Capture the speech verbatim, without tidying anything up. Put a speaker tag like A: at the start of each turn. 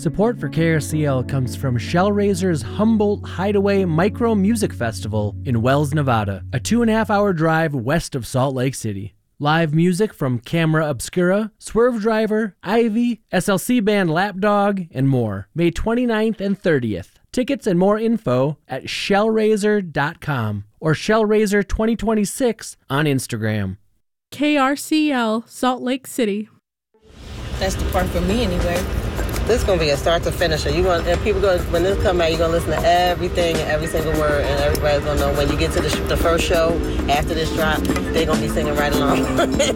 A: Support for K R C L comes from Shellraiser's Humboldt Hideaway Micro Music Festival in Wells, Nevada, a two and a half hour drive west of Salt Lake City. Live music from Camera Obscura, Swerve Driver, Ivy, S L C band Lapdog, and more. May twenty-ninth and thirtieth. Tickets and more info at shellraiser dot com or shellraiser twenty twenty-six on Instagram.
B: K R C L, Salt Lake City.
C: That's the part for me anyway.
D: This is going to be a start to finish. You going and people going when this come out, you're going to listen to everything and every single word, and everybody's going to know when you get to the, sh- the first show after this drop, they're going to be singing right along.